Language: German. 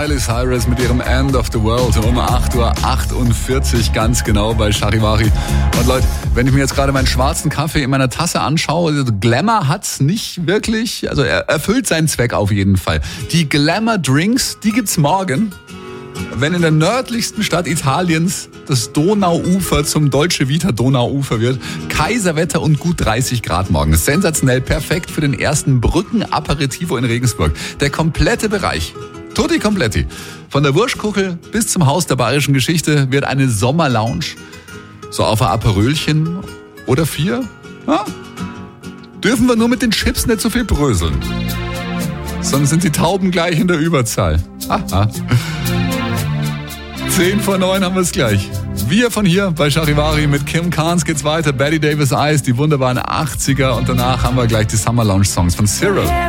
Miley Cyrus mit ihrem End of the World um 8:48 Uhr ganz genau bei Charivari. Und Leute, wenn ich mir jetzt gerade meinen schwarzen Kaffee in meiner Tasse anschaue, also Glamour hat's nicht wirklich, also er erfüllt seinen Zweck auf jeden Fall. Die Glamour Drinks, die gibt's morgen, wenn in der nördlichsten Stadt Italiens das Donauufer zum Dolce Vita Donauufer wird. Kaiserwetter und gut 30 Grad morgen. Sensationell, perfekt für den ersten Brückenaperitivo in Regensburg. Der komplette Bereich, tutti kompletti, von der Wurstkuchel bis zum Haus der bayerischen Geschichte wird eine Sommerlounge. So auf ein Aperölchen oder 4. Ja? Dürfen wir nur mit den Chips nicht so viel bröseln. Sonst sind die Tauben gleich in der Überzahl. Aha. 10:09 haben wir es gleich. Wir von hier bei Charivari mit Kim Carnes geht's weiter. Betty Davis Eyes, die wunderbaren 80er und danach haben wir gleich die Summer Lounge Songs von Cyril.